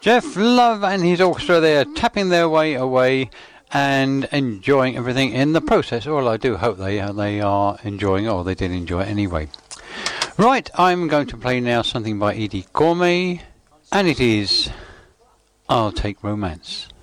Jeff Love and his orchestra there tapping their way away and enjoying everything in the process. Well, I do hope they are enjoying it, or they did enjoy it anyway. Right, I'm going to play now something by Eddie Gourmet, and it is I'll Take Romance.